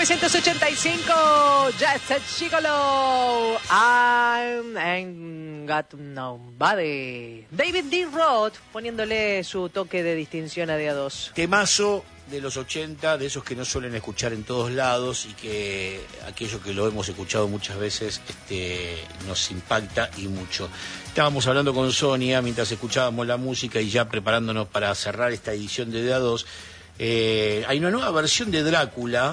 1985, Just a Gigolo, I ain't got nobody. David Lee Roth poniéndole su toque de distinción a Día 2. Temazo de los 80, de esos que no suelen escuchar en todos lados y que aquello que lo hemos escuchado muchas veces nos impacta y mucho. Estábamos hablando con Sonia mientras escuchábamos la música y ya preparándonos para cerrar esta edición de Día 2. Hay una nueva versión de Drácula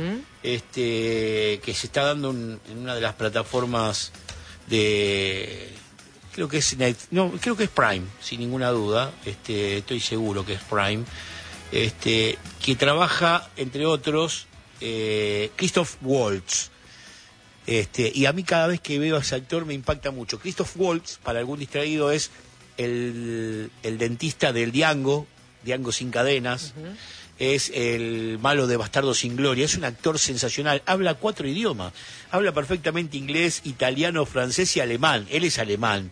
que se está dando en una de las plataformas de... creo que es Prime, sin ninguna duda. Estoy seguro que es Prime. Que trabaja, entre otros, Christoph Waltz. Y a mí cada vez que veo a ese actor me impacta mucho. Christoph Waltz, para algún distraído, es el dentista del Django sin cadenas. Es el malo de Bastardo sin Gloria. Es un actor sensacional. Habla 4 idiomas. Habla perfectamente inglés, italiano, francés y alemán. Él es alemán.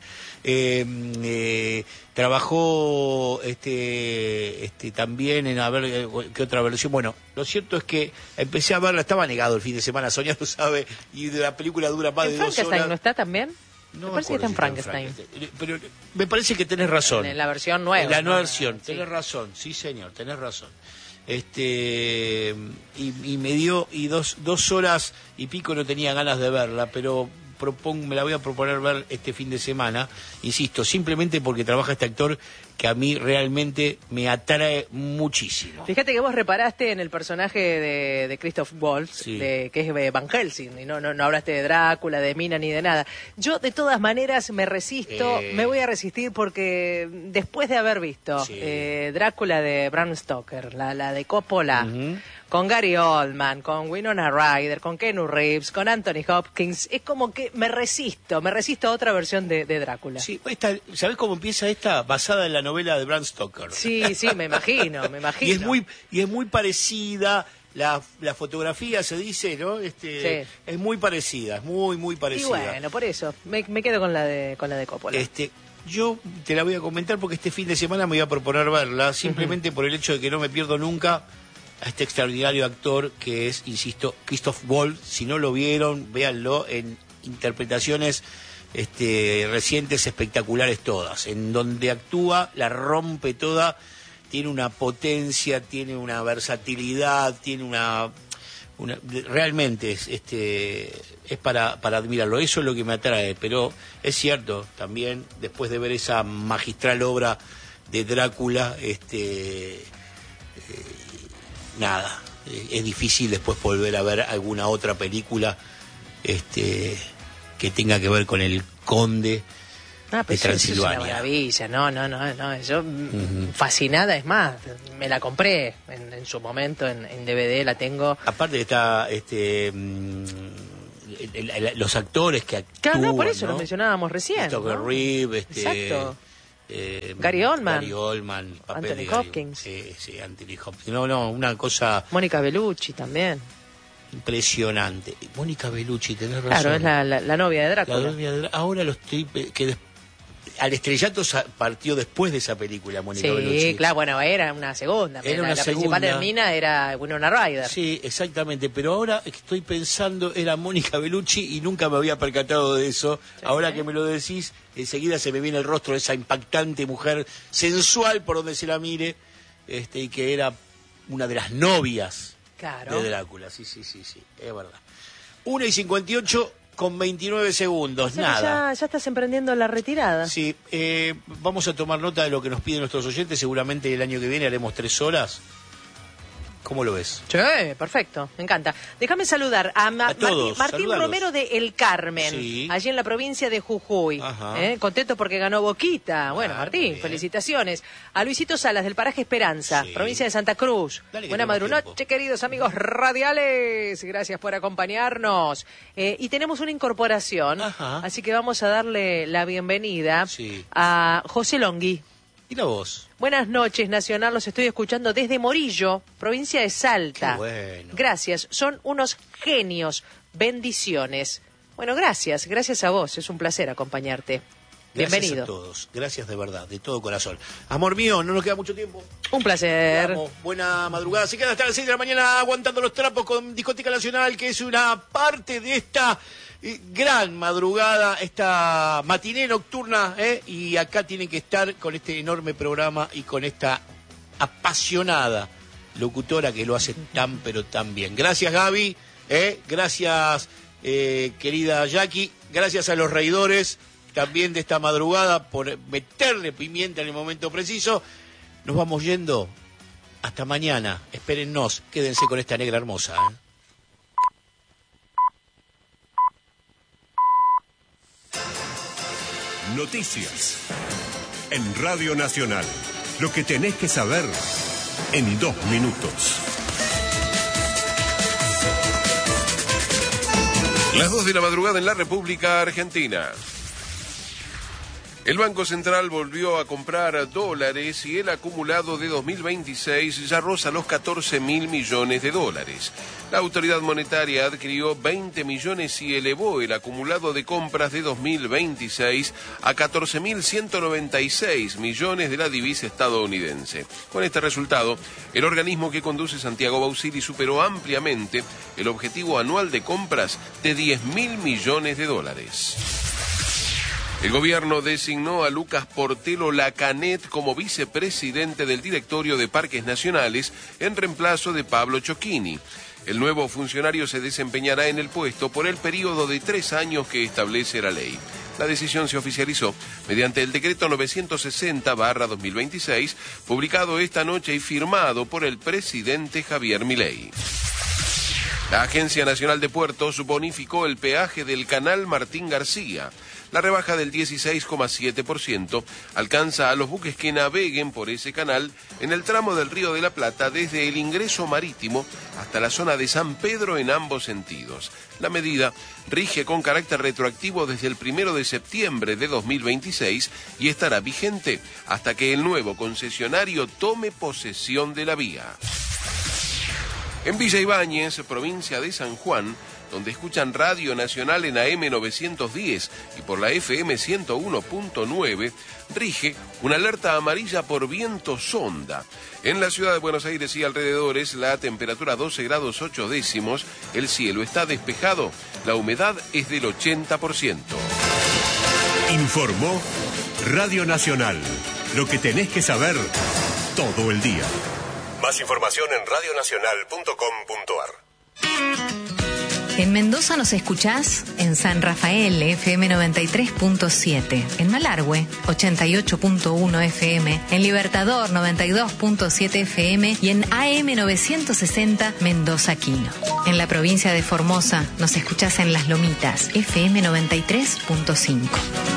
Trabajó también en a ver qué otra versión. Bueno, lo cierto es que empecé a verla, estaba negado el fin de semana, Sonia lo sabe, y la película dura más de 2 horas. ¿En Frankenstein no está también? No me parece que está en Frankenstein. Pero me parece que tenés razón. En la versión nueva. En la nueva versión, sí. Tenés razón, sí señor, tenés razón. Y me dio, y dos horas y pico no tenía ganas de verla, pero me la voy a proponer ver este fin de semana, insisto, simplemente porque trabaja este actor que a mí realmente me atrae muchísimo. Fíjate que vos reparaste en el personaje de Christoph Waltz, sí, que es Van Helsing, y no hablaste de Drácula, de Mina ni de nada. Yo de todas maneras me resisto, me voy a resistir porque después de haber visto Drácula de Bram Stoker, la de Coppola, con Gary Oldman, con Winona Ryder, con Keanu Reeves, con Anthony Hopkins, es como que me resisto a otra versión de Drácula. Sí, ¿sabés cómo empieza esta? Basada en la novela de Bram Stoker. Sí, me imagino. Y es muy parecida, la fotografía se dice, ¿no? Es muy parecida, es muy parecida. Y bueno, por eso, me quedo con la de Coppola. Yo te la voy a comentar porque este fin de semana me voy a proponer verla, simplemente por el hecho de que no me pierdo nunca a este extraordinario actor que es, insisto, Christoph Waltz. Si no lo vieron, véanlo en interpretaciones recientes, espectaculares todas, en donde actúa, la rompe toda, tiene una potencia, tiene una versatilidad, tiene realmente es para admirarlo. Eso es lo que me atrae, pero es cierto también, después de ver esa magistral obra de Drácula, nada, es difícil después volver a ver alguna otra película que tenga que ver con el conde de Transilvania. Es una maravilla, no, yo fascinada, es más, me la compré en su momento en DVD, la tengo. Aparte está los actores que actúan, claro, no, por eso lo mencionábamos recién, Christopher Reeve, exacto. Gary Oldman, Anthony Hopkins. Sí, Anthony Hopkins. No, una cosa. Mónica Bellucci también. Impresionante. Mónica Bellucci, tenés razón. Claro, es la novia de Drácula. Ahora lo estoy... al estrellato partió después de esa película, Mónica Bellucci. Sí, claro, bueno, era una segunda. La principal de Mina era Winona Ryder. Sí, exactamente, pero ahora estoy pensando, era Mónica Bellucci y nunca me había percatado de eso. Sí, ahora que me lo decís, enseguida se me viene el rostro de esa impactante mujer sensual por donde se la mire, y que era una de las novias de Drácula. Sí, es verdad. 1:58 con 29 segundos, o sea, nada. Ya estás emprendiendo la retirada. Sí, vamos a tomar nota de lo que nos piden nuestros oyentes. Seguramente el año que viene haremos 3 horas. ¿Cómo lo ves? Sí, perfecto, me encanta. Déjame saludar a Martín Romero de El Carmen, allí en la provincia de Jujuy. Contento porque ganó Boquita. Bueno, Martín, felicitaciones. A Luisito Salas del paraje Esperanza, provincia de Santa Cruz. Buena madrunoche, queridos amigos radiales. Gracias por acompañarnos. Y tenemos una incorporación, así que vamos a darle la bienvenida a José Longhi. ¿Y la voz? Buenas noches, Nacional. Los estoy escuchando desde Morillo, provincia de Salta. Qué bueno. Gracias, son unos genios. Bendiciones. Bueno, gracias a vos. Es un placer acompañarte. Bienvenido. Gracias a todos, gracias de verdad, de todo corazón. Amor mío, no nos queda mucho tiempo. Un placer. Buena madrugada. Se quedan hasta las 6 de la mañana aguantando los trapos con Discoteca Nacional, que es una parte de esta gran madrugada, esta matiné nocturna, y acá tienen que estar con este enorme programa y con esta apasionada locutora que lo hace tan pero tan bien. Gracias, Gaby, gracias, querida Jackie, gracias a los reidores también de esta madrugada por meterle pimienta en el momento preciso. Nos vamos yendo. Hasta mañana. Espérennos. Quédense con esta negra hermosa. Noticias. En Radio Nacional. Lo que tenés que saber en 2 minutos. Las 2 de la madrugada en la República Argentina. El Banco Central volvió a comprar dólares y el acumulado de 2026 ya roza los 14.000 millones de dólares. La autoridad monetaria adquirió 20 millones y elevó el acumulado de compras de 2026 a 14.196 millones de la divisa estadounidense. Con este resultado, el organismo que conduce Santiago Bausili superó ampliamente el objetivo anual de compras de 10.000 millones de dólares. El gobierno designó a Lucas Portelo Lacanet como vicepresidente del directorio de Parques Nacionales en reemplazo de Pablo Chocchini. El nuevo funcionario se desempeñará en el puesto por el periodo de 3 años que establece la ley. La decisión se oficializó mediante el decreto 960/2026, publicado esta noche y firmado por el presidente Javier Milei. La Agencia Nacional de Puertos bonificó el peaje del canal Martín García. La rebaja del 16,7% alcanza a los buques que naveguen por ese canal en el tramo del Río de la Plata desde el ingreso marítimo hasta la zona de San Pedro en ambos sentidos. La medida rige con carácter retroactivo desde el 1 de septiembre de 2026 y estará vigente hasta que el nuevo concesionario tome posesión de la vía. En Villa Ibáñez, provincia de San Juan, donde escuchan Radio Nacional en AM 910 y por la FM 101.9, rige una alerta amarilla por viento sonda. En la ciudad de Buenos Aires y alrededores, la temperatura 12 grados 8 décimos, el cielo está despejado, la humedad es del 80%. Informó Radio Nacional. Lo que tenés que saber todo el día. Más información en radionacional.com.ar. En Mendoza nos escuchás en San Rafael, FM 93.7, en Malargüe, 88.1 FM, en Libertador, 92.7 FM y en AM 960 Mendoza Quino. En la provincia de Formosa nos escuchás en Las Lomitas, FM 93.5.